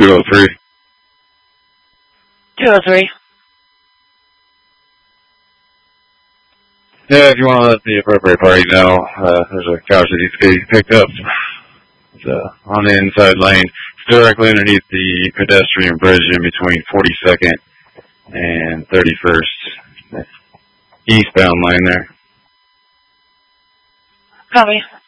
203. 203. Yeah, if you want to let the appropriate party know, there's a couch that needs to be picked up. It's on the inside lane. It's directly underneath the pedestrian bridge in between 42nd and 31st. Eastbound lane there. Copy.